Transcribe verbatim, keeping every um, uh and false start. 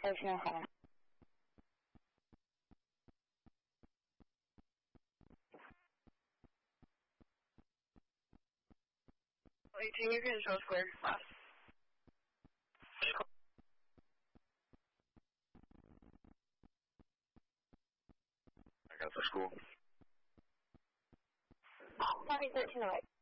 Ocean, Ohio. eighteen, you can show square. I got the school. Copy thirteen oh eight.